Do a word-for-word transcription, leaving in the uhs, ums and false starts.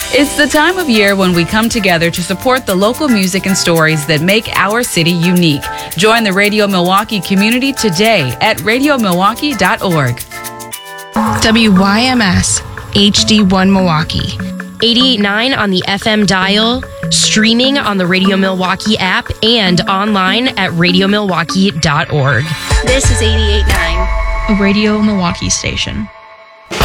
It's the time of year when we come together to support the local music and stories that make our city unique. Join the Radio Milwaukee community today at radio milwaukee dot org. W Y M S H D one Milwaukee. eighty-eight point nine on the F M dial, streaming on the Radio Milwaukee app, and online at radio milwaukee dot org. This is eighty-eight point nine. A Radio Milwaukee station.